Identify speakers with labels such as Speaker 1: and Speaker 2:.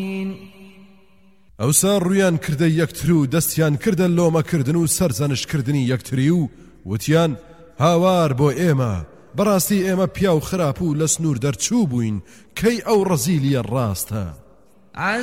Speaker 1: ئەوسا ڕویان کردە یەکتر و دەستیان کردە لۆمەکردن و سەرزەنشکردنی یەکتری و وتیان هاوار بۆ ئێمە بەڕاستی ئێمە پیا و خراپ و لە سنوور دەرچوو بووین کەی ئەو ڕەزیلیە ڕاستە